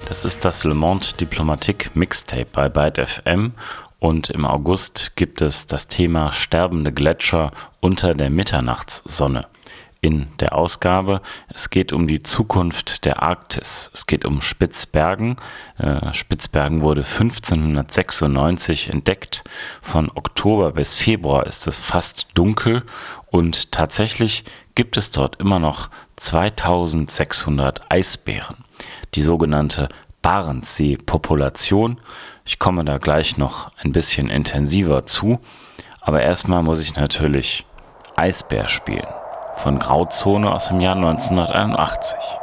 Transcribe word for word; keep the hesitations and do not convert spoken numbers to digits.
Das ist das Le Monde Diplomatique Mixtape bei Byte F M und im August gibt es das Thema sterbende Gletscher unter der Mitternachtssonne. In der Ausgabe, es geht um die Zukunft der Arktis, es geht um Spitzbergen. Äh, Spitzbergen wurde fünfzehnhundertsechsundneunzig entdeckt, von Oktober bis Februar ist es fast dunkel und tatsächlich gibt es dort immer noch zweitausendsechshundert Eisbären. Die sogenannte Barentssee-Population. Ich komme da gleich noch ein bisschen intensiver zu, aber erstmal muss ich natürlich Eisbär spielen. Von Grauzone aus dem Jahr neunzehnhunderteinundachtzig.